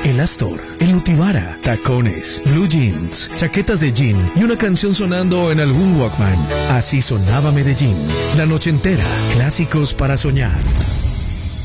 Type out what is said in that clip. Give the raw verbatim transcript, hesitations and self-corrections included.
el Astor, el Nutibara, tacones, blue jeans, chaquetas de jean y una canción sonando en algún Walkman. Así sonaba Medellín, la noche entera, clásicos para soñar.